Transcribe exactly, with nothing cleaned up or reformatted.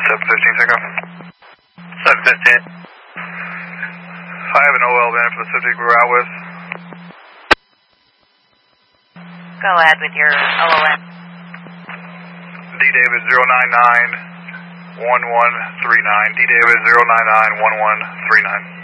seven fifteen, take off. seven fifteen. I have an O L van for the subject we're out with. Go ahead with your O L N. D David zero nine nine one one three nine. D David zero nine nine one one three nine.